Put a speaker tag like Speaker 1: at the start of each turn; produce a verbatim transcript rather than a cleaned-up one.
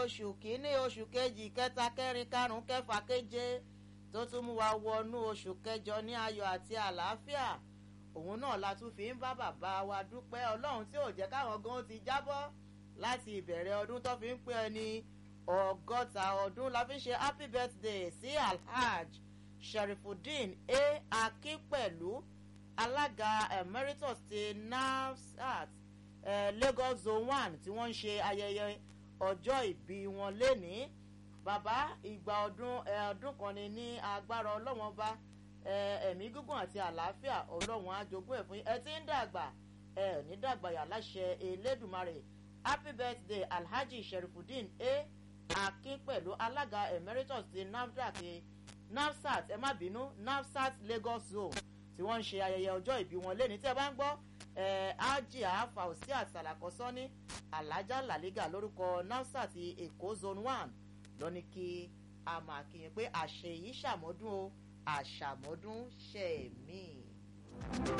Speaker 1: oṣù kínní oṣù kejì kẹta kẹrin karùn-ún kẹfà keje tó tún mú wa wọnú oṣù kẹjọ ní ayọ̀ àti àlàáfíà. Òun náà la tún fi ń bá bàbá wa dúpẹ́ Ọlọ́run tí ò jẹ́ káwọn gan ti jábọ́ láti ìbẹ̀rẹ̀ ọdún tó fi ń pé ẹni ọgọ́ta ọdún. La fi ń ṣe happy birthday sí Alhaj Sherifuddin A. Akínpẹ̀lú, alága emeritus ti NAFSAT eh, Lagos Zone one tí wọ́n ń ṣe ayẹyẹ ọjọ́ ìbí wọn lénìí. Bàbá ìgbà ọdún ọdún kan ni ní agbára Ọlọ́run bá ẹ̀mí gígùn àti àlàáfíà Ọlọ́run á jogún ẹ̀ fún yín. Ẹ ti ń dàgbà ẹ ní dàgbà yà láṣẹ Elédùmarè. Happy birthday Alhaji Sherifuddin A. Akínpẹ̀lú, alága emeritus ti NAFDAC NAFSAT ẹ má bínú NAFSAT Lagos Zone tí wọ́n ń ṣe ayẹyẹ ọjọ́ ìbí wọn lénìí. Tí ẹ bá ń gbọ́ Hajia Fausiat Salakosoni Alhaja Laliga lórúkọ NAFSAT Èkó Zone one lọ ní kí a máa kí yẹn pé àṣẹ yìí ṣàmọ́dún o àṣàmọ́dún ṣẹ̀mí.